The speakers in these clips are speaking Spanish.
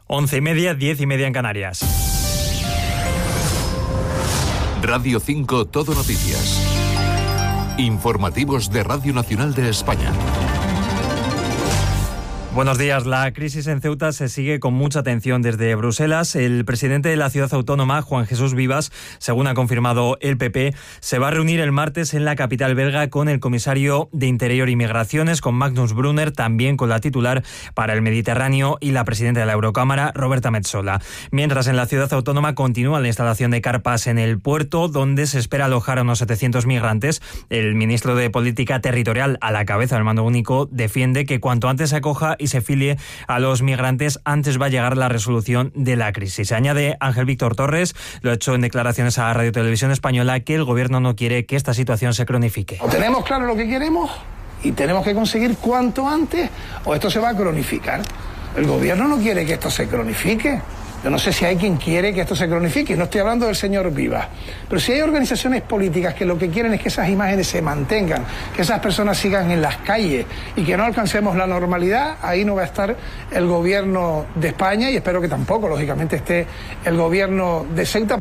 11:30, 10:30 en Canarias. Radio 5 Todo Noticias. Informativos de Radio Nacional de España. Buenos días. La crisis en Ceuta se sigue con mucha atención desde Bruselas. El presidente de la ciudad autónoma, Juan Jesús Vivas, según ha confirmado el PP, se va a reunir el martes en la capital belga con el comisario de Interior y Migraciones, con Magnus Brunner, también con la titular para el Mediterráneo y la presidenta de la Eurocámara, Roberta Metsola. Mientras, en la ciudad autónoma continúa la instalación de carpas en el puerto, donde se espera alojar a unos 700 migrantes. El ministro de Política Territorial, a la cabeza del mando único, defiende que cuanto antes se acoja y se filie a los migrantes, antes va a llegar la resolución de la crisis. Se añade Ángel Víctor Torres, lo ha hecho en declaraciones a Radio Televisión Española, que el gobierno no quiere que esta situación se cronifique. O tenemos claro lo que queremos y tenemos que conseguir cuanto antes, o esto se va a cronificar. El gobierno no quiere que esto se cronifique. Yo no sé si hay quien quiere que esto se cronifique, no estoy hablando del señor Vivas, pero si hay organizaciones políticas que lo que quieren es que esas imágenes se mantengan, que esas personas sigan en las calles y que no alcancemos la normalidad, ahí no va a estar el gobierno de España y espero que tampoco, lógicamente, esté el gobierno de Ceuta.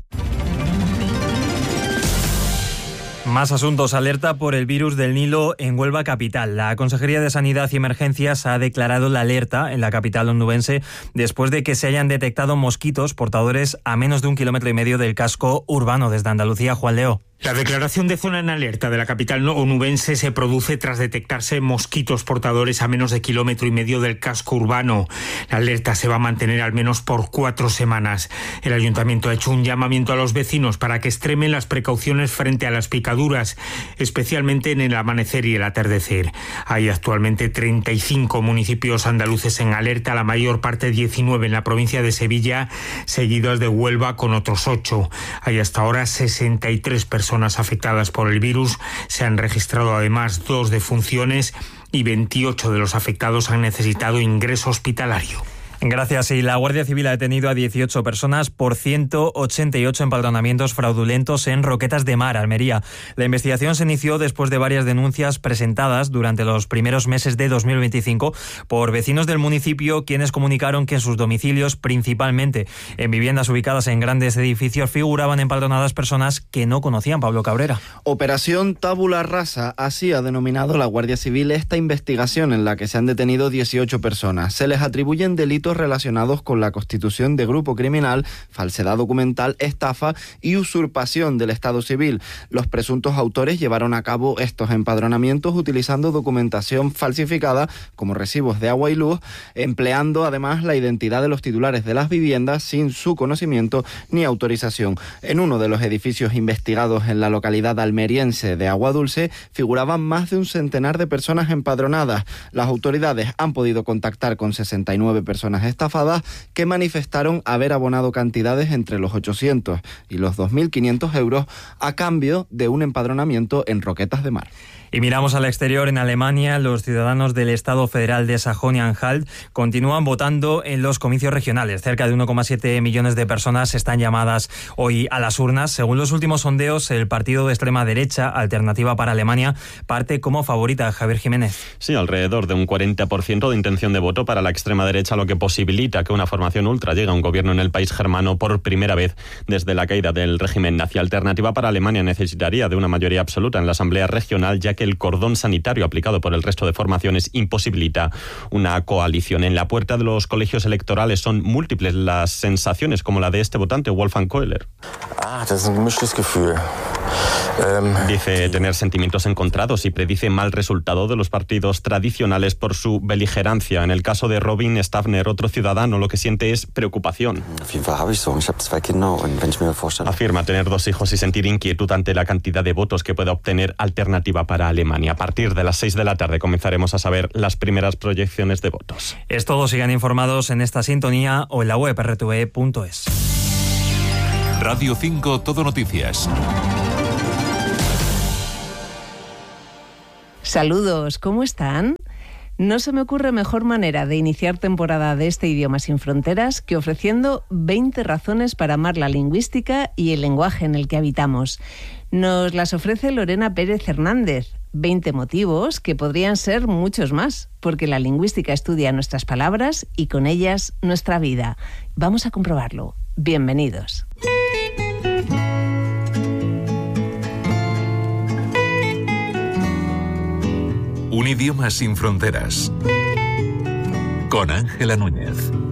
Más asuntos. Alerta por el virus del Nilo en Huelva capital. La Consejería de Sanidad y Emergencias ha declarado la alerta en la capital onubense después de que se hayan detectado mosquitos portadores a menos de 1,5 kilómetros del casco urbano. Desde Andalucía, Juan Leo. La declaración de zona en alerta de la capital onubense se produce tras detectarse mosquitos portadores a menos de 1,5 kilómetros del casco urbano. La alerta se va a mantener al menos por 4 semanas. El ayuntamiento ha hecho un llamamiento a los vecinos para que extremen las precauciones frente a las picaduras, especialmente en el amanecer y el atardecer. Hay actualmente 35 municipios andaluces en alerta, la mayor parte 19 en la provincia de Sevilla, seguidos de Huelva con otros 8. Hay hasta ahora 63 personas afectadas por el virus. Se han registrado además 2 defunciones y 28 de los afectados han necesitado ingreso hospitalario. Gracias. Y la Guardia Civil ha detenido a 18 personas por 188 empadronamientos fraudulentos en Roquetas de Mar, Almería. La investigación se inició después de varias denuncias presentadas durante los primeros meses de 2025 por vecinos del municipio, quienes comunicaron que en sus domicilios, principalmente en viviendas ubicadas en grandes edificios, figuraban empadronadas personas que no conocían. Pablo Cabrera. Operación Tabula Rasa, así ha denominado la Guardia Civil esta investigación en la que se han detenido 18 personas. Se les atribuyen delitos relacionados con la constitución de grupo criminal, falsedad documental, estafa y usurpación del Estado civil. Los presuntos autores llevaron a cabo estos empadronamientos utilizando documentación falsificada como recibos de agua y luz, empleando además la identidad de los titulares de las viviendas sin su conocimiento ni autorización. En uno de los edificios investigados en la localidad almeriense de Aguadulce figuraban más de un centenar de personas empadronadas. Las autoridades han podido contactar con 69 personas estafadas que manifestaron haber abonado cantidades entre los 800 y los 2.500 euros a cambio de un empadronamiento en Roquetas de Mar. Y miramos al exterior. En Alemania, los ciudadanos del Estado Federal de Sajonia-Anhalt continúan votando en los comicios regionales. Cerca de 1,7 millones de personas están llamadas hoy a las urnas. Según los últimos sondeos, el partido de extrema derecha, Alternativa para Alemania, parte como favorita. Javier Jiménez. Sí, alrededor de un 40% de intención de voto para la extrema derecha, lo que posibilita que una formación ultra llegue a un gobierno en el país germano por primera vez desde la caída del régimen nazi. Alternativa para Alemania necesitaría de una mayoría absoluta en la Asamblea Regional, ya que el cordón sanitario aplicado por el resto de formaciones imposibilita una coalición. En la puerta de los colegios electorales son múltiples las sensaciones, como la de este votante, Wolfgang Kohler. Dice tener sentimientos encontrados y predice mal resultado de los partidos tradicionales por su beligerancia. En el caso de Robin Stafner, otro ciudadano, lo que siente es preocupación. Afirma tener 2 hijos y sentir inquietud ante la cantidad de votos que puede obtener Alternativa para Alemania. A partir de las 6 de la tarde comenzaremos a saber las primeras proyecciones de votos. Es todo. Sigan informados en esta sintonía o en la web rtve.es. Radio 5 Todo Noticias. Saludos, ¿cómo están? No se me ocurre mejor manera de iniciar temporada de este Idioma sin Fronteras que ofreciendo 20 razones para amar la lingüística y el lenguaje en el que habitamos. Nos las ofrece Lorena Pérez Hernández, 20 motivos que podrían ser muchos más, porque la lingüística estudia nuestras palabras y con ellas nuestra vida. Vamos a comprobarlo. Bienvenidos. Un idioma sin fronteras. Con Ángela Núñez.